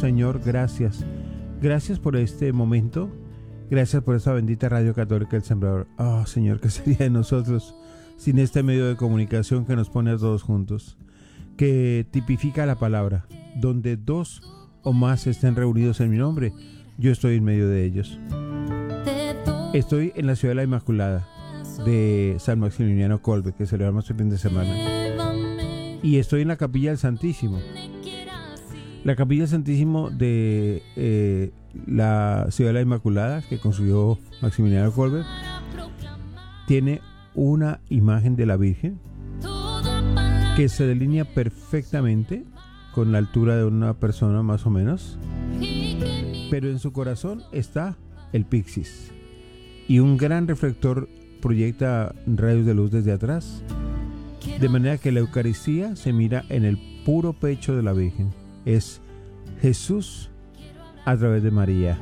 Señor, gracias. Gracias por este momento. Gracias por esta bendita Radio Católica El Sembrador. Oh, Señor, ¿qué sería de nosotros sin este medio de comunicación que nos pone a todos juntos? Que tipifica la palabra. Donde dos o más estén reunidos en mi nombre, yo estoy en medio de ellos. Estoy en la ciudad de la Inmaculada de San Maximiliano Kolbe, que celebramos el fin de semana. Y estoy en la Capilla del Santísimo. La Capilla del Santísimo de la ciudad de la Inmaculada, que construyó Maximiliano Kolbe, tiene una imagen de la Virgen que se delinea perfectamente con la altura de una persona más o menos, pero en su corazón está el Pixis y un gran reflector proyecta rayos de luz desde atrás, de manera que la Eucaristía se mira en el puro pecho de la Virgen. Es Jesús a través de María.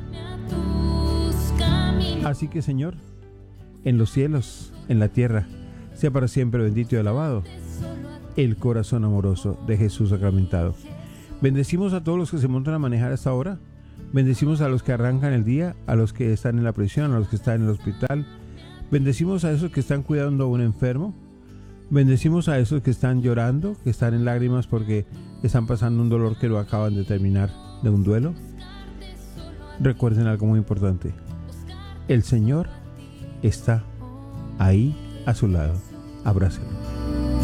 Así que, Señor, en los cielos, en la tierra, sea para siempre bendito y alabado el corazón amoroso de Jesús sacramentado. Bendecimos a todos los que se montan a manejar hasta ahora. Bendecimos a los que arrancan el día, a los que están en la prisión, a los que están en el hospital. Bendecimos a esos que están cuidando a un enfermo. Bendecimos a esos que están llorando, que están en lágrimas porque están pasando un dolor que lo acaban de terminar, de un duelo. Recuerden algo muy importante. El Señor está ahí a su lado. Abrácenlo.